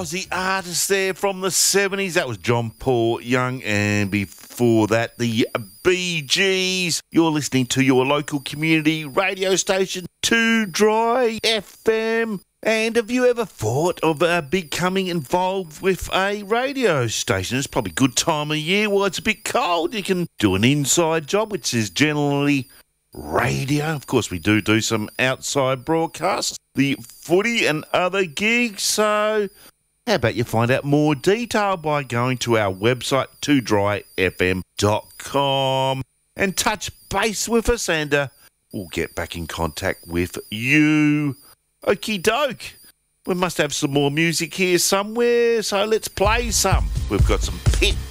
The artist there from the 70s, that was John Paul Young, and before that, the Bee Gees. You're listening to your local community radio station, 2 Dry FM. And have you ever thought of becoming involved with a radio station? It's probably a good time of year while it's a bit cold. You can do an inside job, which is generally radio. Of course, we do some outside broadcasts, the footy and other gigs, so how about you find out more detail by going to our website, 2dryfm.com, and touch base with us, and we'll get back in contact with you. Okie doke. We must have some more music here somewhere, so let's play some. We've got some Pit